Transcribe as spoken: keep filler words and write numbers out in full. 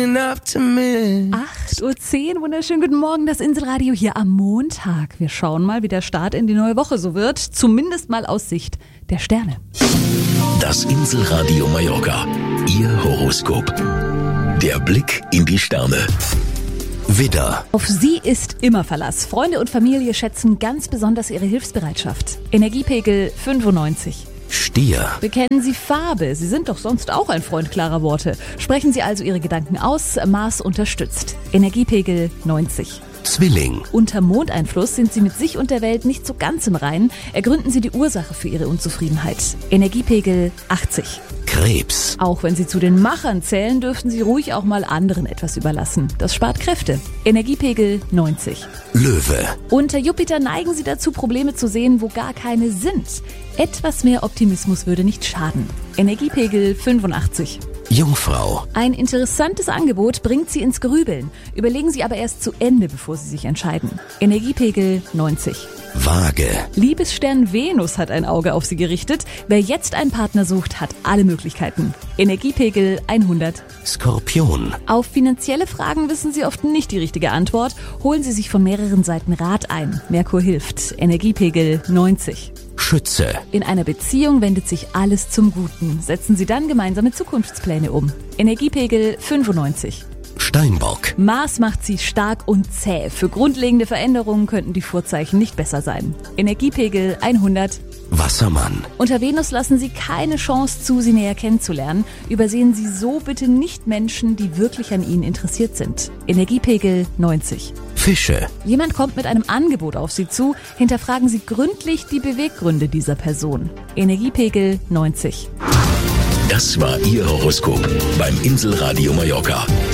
waking up to me. acht Uhr zehn, wunderschönen guten Morgen, das Inselradio hier am Montag. Wir schauen mal, wie der Start in die neue Woche so wird, zumindest mal aus Sicht der Sterne. Das Inselradio Mallorca, Ihr Horoskop. Der Blick in die Sterne. Widder. Auf Sie ist immer Verlass. Freunde und Familie schätzen ganz besonders Ihre Hilfsbereitschaft. Energiepegel fünfundneunzig. Stier. Bekennen Sie Farbe. Sie sind doch sonst auch ein Freund klarer Worte. Sprechen Sie also Ihre Gedanken aus. Mars unterstützt. Energiepegel neunzig. Zwilling. Unter Mondeinfluss sind Sie mit sich und der Welt nicht so ganz im Reinen. Ergründen Sie die Ursache für Ihre Unzufriedenheit. Energiepegel achtzig. Krebs. Auch wenn Sie zu den Machern zählen, dürften Sie ruhig auch mal anderen etwas überlassen. Das spart Kräfte. Energiepegel neunzig. Löwe. Unter Jupiter neigen Sie dazu, Probleme zu sehen, wo gar keine sind. Etwas mehr Optimismus würde nicht schaden. Energiepegel fünfundachtzig. Jungfrau. Ein interessantes Angebot bringt Sie ins Grübeln. Überlegen Sie aber erst zu Ende, bevor Sie sich entscheiden. Energiepegel neunzig. Waage. Liebesstern Venus hat ein Auge auf Sie gerichtet. Wer jetzt einen Partner sucht, hat alle Möglichkeiten. Energiepegel hundert. Skorpion. Auf finanzielle Fragen wissen Sie oft nicht die richtige Antwort. Holen Sie sich von mehreren Seiten Rat ein. Merkur hilft. Energiepegel neunzig. Schütze. In einer Beziehung wendet sich alles zum Guten. Setzen Sie dann gemeinsame Zukunftspläne um. Energiepegel fünfundneunzig. Steinbock. Mars macht Sie stark und zäh. Für grundlegende Veränderungen könnten die Vorzeichen nicht besser sein. Energiepegel hundert. Wassermann. Unter Venus lassen Sie keine Chance zu, Sie näher kennenzulernen. Übersehen Sie so bitte nicht Menschen, die wirklich an Ihnen interessiert sind. Energiepegel neunzig. Fische. Jemand kommt mit einem Angebot auf Sie zu. Hinterfragen Sie gründlich die Beweggründe dieser Person. Energiepegel neunzig. Das war Ihr Horoskop beim Inselradio Mallorca.